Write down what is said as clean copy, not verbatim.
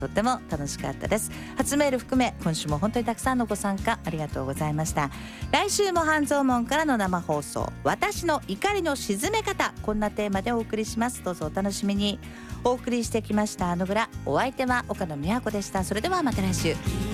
とっても楽しかったです。初メール含め今週も本当にたくさんのご参加ありがとうございました。来週も半蔵門からの生放送、私の怒りの鎮め方、こんなテーマでお送りします。どうぞお楽しみに。お送りしてきましたあのぐら、お相手は岡野美和子でした。それではまた来週。